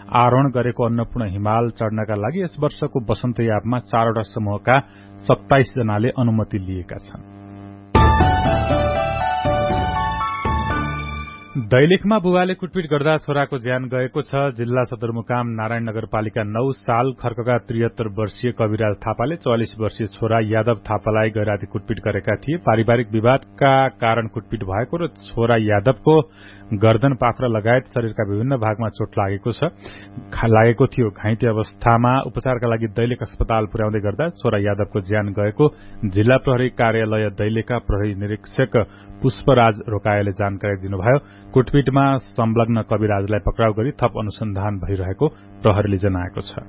आरोहण गरेको अन्नपूर्ण हिमाल चढ्नका लागि यस वर्षको वसन्त यापमा 4वटा समूहका 27 जनाले अनुमति लिएका छन्। दैलेखमा बुबाले कुटपिट गर्दा छोराको ज्यान गएको छ। जिल्ला सदरमुकाम नारायण नगरपालिका 9 साल खर्कका 73 वर्षीय कविराज थापाले 44 वर्षीय छोरा यादव थापालाई गैराती कुटपिट गरेका थिए। पारिवारिक विवादका कारण कुटपिट भएको र छोरा यादवको गर्दन पाखुरा लगायत शरीरका विभिन्न भागमा चोट लागेको थियो। घाइते अवस्थामा उपचारका लागि दैलेख अस्पताल पुर्याउँदै गर्दा छोरा यादवको ज्यान गएको जिल्ला प्रहरी कार्यालय दैलेखका प्रहरी निरीक्षक पुष्पराज रोकायाले जानकारी दिनुभयो। कुटपिटमा संलग्न कविराजलाई पक्राउ गरी थप अनुसन्धान भइरहेको प्रहरीले जनाएको छ।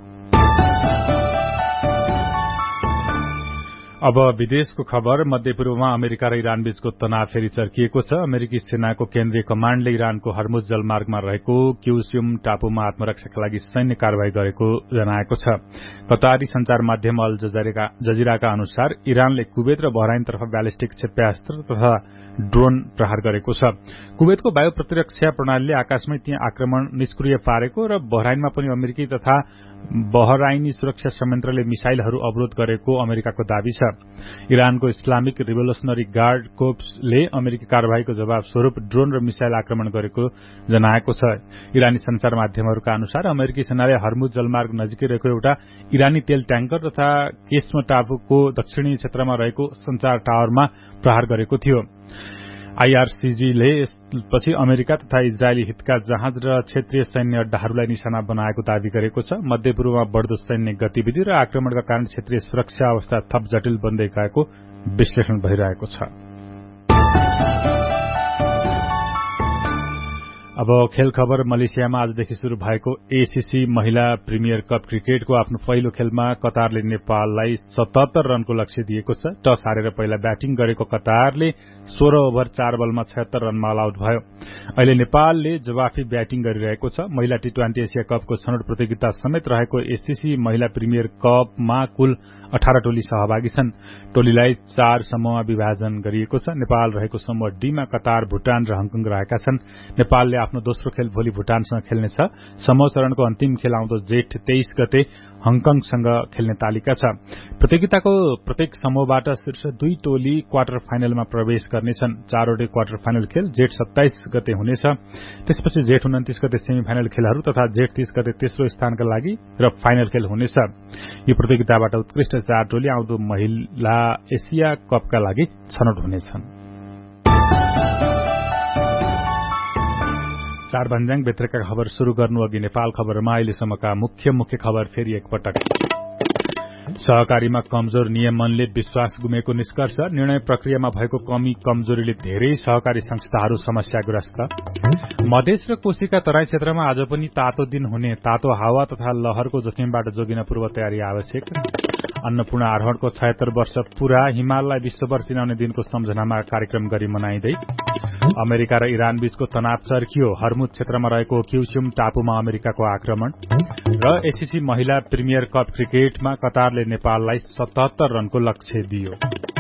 अब विदेशको खबर। मध्यपूर्वमा अमेरिका र इरान बीचको तनाव फेरि चर्किएको छ। अमेरिकी सेनाको केन्द्रीय कमाण्डले इरानको हर्मुज जलमार्गमा रहेको क्युस्युम टापुमा आत्मरक्षाका लागि सैन्य कारवाही गरेको जनाएको छ। कतारी संचार माध्यम अल जजिराका अनुसार इरानले कुवेत र बहराइनतर्फ ब्यालिस्टिक क्षेप्यास्त्र तथा ड्रोन प्रहार गरेको छ। कुवेतको वायु प्रतिरक्षा प्रणालीले आकाशमै त्यहाँ आक्रमण निष्क्रिय पारेको र बहराइनमा पनि अमेरिकी तथा बहराइनी सुरक्षा संयन्त्रले मिसाइलहरू अवरोध गरेको अमेरिकाको दावी छ। इरानको इस्लामिक रिभोल्युसनरी गार्ड कोर्प्सले अमेरिकी कारवाहीको जवाब स्वरूप ड्रोन र मिसाइल आक्रमण गरेको जनाएको छ। इरानी संचार माध्यमहरूका अनुसार अमेरिकी सेनाले हर्मुज जलमार्ग नजिकै रहेको एउटा इरानी तेल ट्याङ्कर तथा केस्म टापुको दक्षिणी क्षेत्रमा रहेको संचार टावरमा प्रहार गरेको थियो। आईआरसीजीले यसपछि अमेरिका तथा इजरायली हितका जहाज र क्षेत्रीय सैन्य अड्डाहरूलाई निशाना बनाएको दावी गरेको छ। मध्यपूर्वमा बढ़दो सैन्य गतिविधि र आक्रमणका कारण क्षेत्रीय सुरक्षा अवस्था थप जटिल बन्दै गएको विश्लेषण भइरहेको छ। अब खेल खबर। मलेसियामा आजदेखि शुरू भएको एसीसी महिला प्रिमियर कप क्रिकेटको आफ्नो पहिलो खेलमा कतारले नेपाललाई 77 रनको लक्ष्य दिएको छ। टस हारेर पहिला ब्याटिङ गरेको कतारले 16 ओभर 4 बलमा 76 रनमा अल आउट भयो। अहिले नेपालले जवाफी ब्याटिङ गरिरहेको छ। महिला टी20 एसिया कपको छनौट प्रतियोगिता समेत रहेको एसीसी महिला प्रिमियर कपमा कुल 18 टोली सहभागी छन्। टोलीलाई 4 समूहमा विभाजन गरिएको छ। नेपाल रहेको समूह डीमा कतार, भुटान र हङकङ रहेका छन्। नेपालले आफ्नो दोस्रो खेल भोलि भुटानसँग खेल्नेछ। समूह चरणको अन्तिम खेल आउँदो जेठ 23 गते हङकङसँग खेल्ने तालिका छ। प्रतियोगिताको प्रत्येक समूहबाट शीर्ष 2 टोली क्वार्टर फाइनलमा प्रवेश गर्नेछन्। 4वटै क्वार्टर फाइनल खेल जेठ 27 गते हुनेछ। त्यसपछि जेठ 29 गते सेमी फाइनल खेलहरू तथा जेठ 30 गते तेस्रो स्थानका लागि र फाइनल खेल हुनेछ। यो प्रतियोगिताबाट उत्कृष्ट 4 टोली आउँदो महिला एसिया कपका लागि छनौट हुनेछन्। 4 भन्ज्याङ भित्रका खबर शुरू गर्नु अघि नेपाल खबरमा अहिलेसम्मका मुख्य खबर फेरि एकपटक। सहकारीमा कमजोर नियमनले विश्वास गुमेको निष्कर्ष। निर्णय प्रक्रियामा भएको कमी कमजोरीले धेरै सहकारी संस्थाहरू समस्याग्रस्त। मधेस र कोशीका तराई क्षेत्रमा आज पनि तातो दिन हुने, तातो हावा तथा लहरको जोखिमबाट जोगिन पूर्व तयारी आवश्यक। अन्नपूर्ण आरोहणको 76 वर्ष पूरा, हिमाललाई विश्वभर चिनाउने दिनको सम्झनामा कार्यक्रम गरी मनाइँदै। अमेरिका र इरान बीचको तनाव चर्कियो, हर्मुज क्षेत्रमा रहेको क्युस्युम टापुमा अमेरिकाको आक्रमण। र एसीसी महिला प्रिमियर कप क्रिकेटमा कतारले नेपाललाई 77 रनको लक्ष्य दियो।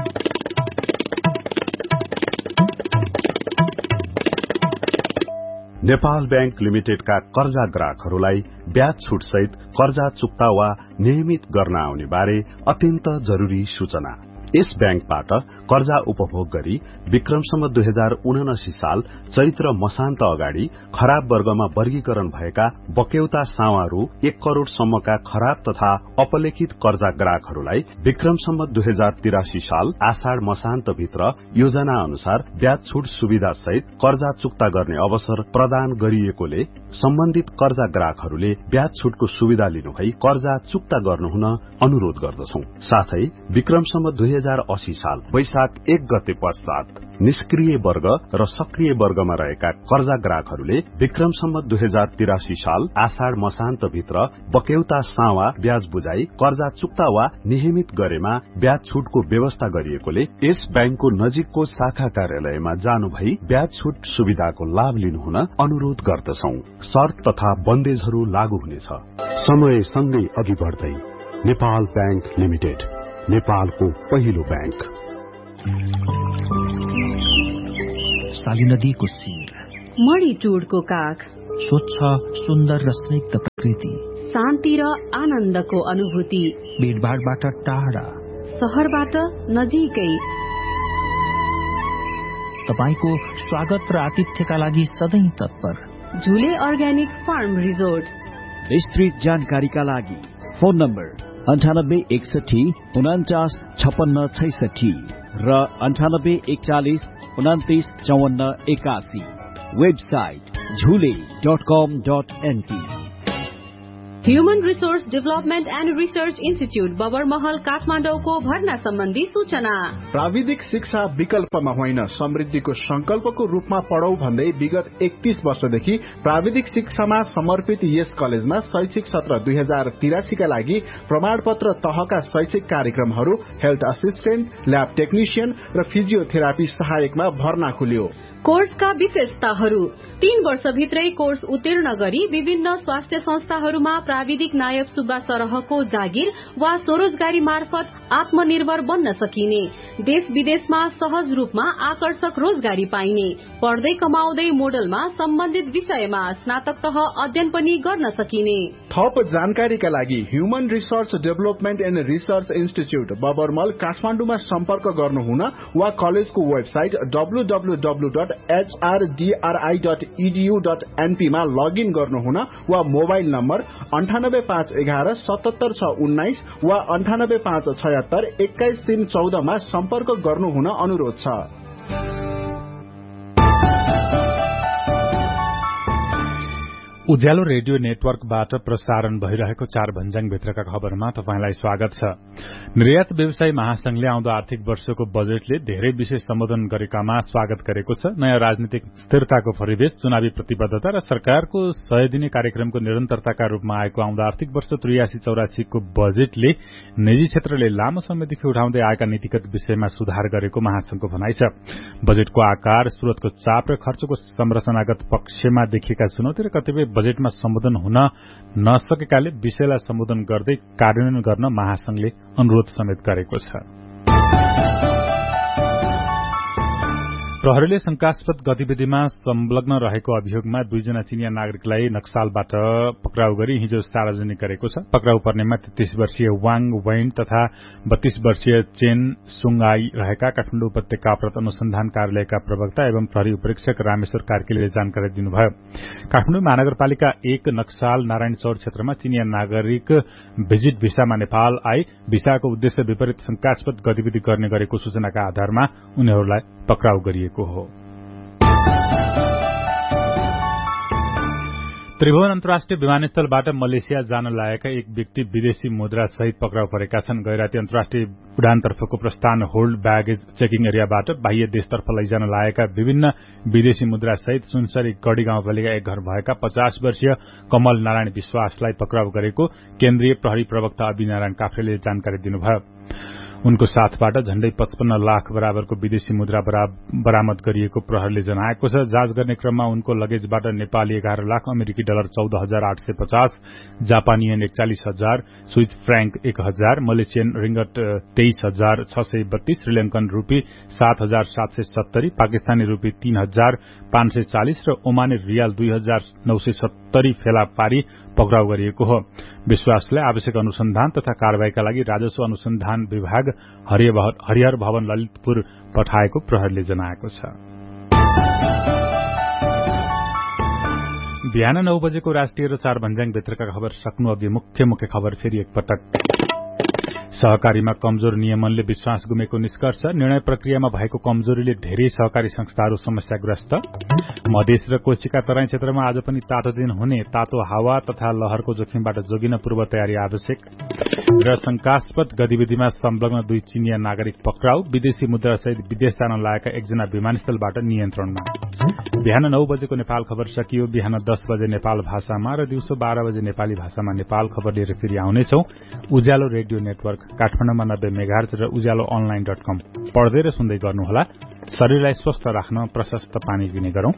नेपाल बैंक लिमिटेडका कर्जा ग्राहकहरूलाई ब्याज छुट सहित कर्जा चुक्ता वा नियमित गर्न आउने बारे अत्यन्त जरूरी सूचना। यस बैंकबाट कर्जा उपभोग गरी विक्रमसम्म 2079 साल चैत्र मसान्त अगाडि खराब वर्गमा वर्गीकरण भएका बक्यौता सावा रु 1 करोड़ सम्मका खराब तथा अपलेखित कर्जा ग्राहकहरूलाई विक्रमसम्म 2083 साल आषाढ़ मसान्त भित्र योजना अनुसार ब्याज छुट सुविधा सहित कर्जा चुक्ता गर्ने अवसर प्रदान गरिएकोले सम्बन्धित कर्जा ग्राहकहरूले ब्याज छुटको सुविधा लिनुभई कर्जा चुक्ता गर्नुहुन अनुरोध गर्दछौं। साथै विक्रमसम्म 2080 साल वैशाख 1 गते पश्चात निष्क्रिय वर्ग र सक्रिय वर्गमा रहेका कर्जा ग्राहकहरूले विक्रमसम्म 2083 साल आषाढ़ मसान्त भित्र बक्यौता सावा ब्याज बुझाई कर्जा चुक्ता वा नियमित गरेमा ब्याज छुटको व्यवस्था गरिएकोले यस बैंकको नजिकको शाखा कार्यालयमा जानुभई ब्याज छुट सुविधाको लाभ लिनुहुन अनुरोध गर्दछौं। शर्त तथा बन्देजहरू लागू हुनेछ। समय सँगै अघि बढ्दै नेपाल बैंक लिमिटेड, नेपालको पहिलो बैंक। साली नदीको शिर, मणि टुडको काख, स्वच्छ, सुन्दर र स्निग्ध प्रकृति, शान्ति र आनन्दको अनुभूति, भीडभाडबाट टाढा, शहरबाट नजिकै। तपाईको स्वागत र आतिथ्यका लागि सधैँ तत्पर। झुले अर्ग्यानिक फार्म रिजोर्ट। विस्तृत जानकारीका लागि फोन नम्बर 9861 49 56 66 र 9841 29 54 81। Website झुले.com.np। Human resource development and research institute Babarmahal काठमाडौँको भर्ना सम्बन्धी सूचना। प्राविधिक शिक्षा विकल्पमा होइन, समृद्धिको संकल्पको रूपमा पढौं भन्दै विगत 31 वर्षदेखि प्राविधिक शिक्षामा समर्पित यस कलेजमा शैक्षिक सत्र 2083 का लागि प्रमाणपत्र तहका शैक्षिक कार्यक्रमहरू, हेल्थ असिस्टेन्ट, ल्याब टेक्निशियन र फिजियोथेरापी सहायकमा भर्ना खुल्यो। कोर्सका विशेषताहरू: 3 वर्षभित्रै कोर्स उत्तीर्ण गरी विभिन्न स्वास्थ्य संस्थाहरूमा प्राविधिक नायब सुब्बा सरहको जागिर वा स्वरोजगारी मार्फत आत्मनिर्भर बन्न सकिने, देश विदेशमा सहज रूपमा आकर्षक रोजगारी पाइने, पढ्दै कमाउँदै मोडलमा सम्बन्धित विषयमा स्नातक तह अध्ययन पनि गर्न सकिने। थप जानकारीका लागि human resource development and research institute बबरमल काठमाडौँमा सम्पर्क गर्नुहुन वा कलेजको वेबसाइट www.hrdri.edu.np मा लगइन गर्नुहुन वा मोबाइल नम्बर 98511 77619 वा 98576 21314 मा सम्पर्क गर्नुहुन अनुरोध छ। उज्यालो रेडियो नेटवर्कबाट प्रसारण भइरहेको 4 भन्ज्याङ भित्रका खबरमा तपाईंलाई स्वागत छ। निर्यात व्यवसायी महासंघले आउँदो आर्थिक वर्षको बजेटले धेरै विषय सम्बोधन गरेकामा स्वागत गरेको छ। नयाँ राजनीतिक स्थिरताको परिवेश, चुनावी प्रतिबद्धता र सरकारको 100 दिने कार्यक्रमको निरन्तरताका रूपमा आएको आउँदो आर्थिक वर्ष 83-84 को बजेटले निजी क्षेत्रले लामो समयदेखि उठाउँदै आएका नीतिगत विषयमा सुधार गरेको महासंघको भनाइ छ। बजेटको आकार, स्रोतको चाप र खर्चको संरचनागत पक्षमा देखिएका चुनौती र कतिपय बजेटमा सम्बोधन हुन नसकेकाले विषयलाई सम्बोधन गर्दै कार्यान्वयन गर्न महासंघले अनुरोध समेत गरेको छ। प्रहरीले शंकास्पद गतिविधिमा संलग्न रहेको अभियोगमा 2 जना चिनिया नागरिकलाई नक्सालबाट पक्राउ गरी हिजो सार्वजनिक गरेको छ। पक्राउ पर्नेमा 33 वर्षीय वाङ वैन तथा 32 वर्षीय चेन सुङआई रहेका काठमाडौँ उपत्यका अपराध अनुसन्धान कार्यालयका प्रवक्ता एवं प्रहरी उपरीक्षक रामेश्वर कार्कीले जानकारी दिनुभयो। काठमाडौँ महानगरपालिका 1 नक्साल नारायणचौर क्षेत्रमा चिनिया नागरिक भिजिट भिसामा नेपाल आई भिसाको उद्देश्य विपरीत शंकास्पद गतिविधि गर्ने गरेको सूचनाका आधारमा उनीहरूलाई पक्राउ गरिएको हो। त्रिभुवन अन्तर्राष्ट्रिय विमानस्थलबाट मलेसिया जान लागेका एक व्यक्ति विदेशी मुद्रा सहित पक्राउ परेका छन्। गैराती अन्तर्राष्ट्रिय उडानतर्फको प्रस्थान होल्ड ब्यागेज चेकिङ एरियाबाट बाह्य देशतर्फ लैजान लागेका विभिन्न विदेशी मुद्रा सहित सुनसरी गढ़ी गाउँपालिका एक घर भएका 50 वर्षीय कमल नारायण विश्वासलाई पक्राउ गरेको केन्द्रीय प्रहरी प्रवक्ता अभिनारायण काफ्रेले जानकारी दिनुभयो। उनको साथबाट झण्डै 55 लाख बराबरको विदेशी मुद्रा बरामद गरिएको प्रहरीले जनाएको छ। जाँच गर्ने क्रममा उनको लगेजबाट नेपाली 11 लाख, अमेरिकी डलर 14,850, जापानी येन 41,000, स्विस फ्र्याङ्क 1,000, मलेसियन रिंगट 23,632, श्रीलंकन रूपी 7,770, पाकिस्तानी रूपी 3,540 र ओमानी रियाल 2,970 फेला पारी पक्राउ गरिएको हो। विश्वासलाई आवश्यक अनुसन्धान तथा कारवाहीका लागि राजस्व अनुसन्धान विभाग हरिहर भवन ललितपुर पठाएको प्रहरीले जनाएको छ। बिहान 9 बजेको राष्ट्रिय र 4 भन्ज्याङ भित्रका खबर सक्नु अघि मुख्य खबर फेरि एकपटक। सहकारीमा कमजोर नियमनले विश्वास गुमेको निष्कर्ष, निर्णय प्रक्रियामा भएको कमजोरीले धेरै सहकारी संस्थाहरू समस्याग्रस्त। मधेस र कोशीका तराई क्षेत्रमा आज पनि तातो दिन हुने, तातो हावा तथा लहरको जोखिमबाट जोगिन पूर्व तयारी आवश्यक। र शंकास्पद गतिविधिमा संलग्न 2 चिनिया नागरिक पक्राउ, विदेशी मुद्रा सहित विदेश जान लागेका 1 जना विमानस्थलबाट नियन्त्रणमा। बिहान 9 बजेको नेपाल खबर सकियो। बिहान 10 बजे नेपाल भाषामा र दिउँसो 12 बजे नेपाली भाषामा नेपाल खबर लिएर फेरि आउनेछौ। उज्यालो रेडियो नेटवर्क काठमाडौँमा 90 मेगाहर्ज र उज्यालो अनलाइन.com पढ्दै र सुन्दै गर्नुहोला। शरीरलाई स्वस्थ राख्न प्रशस्त पानी पिउने गरौं।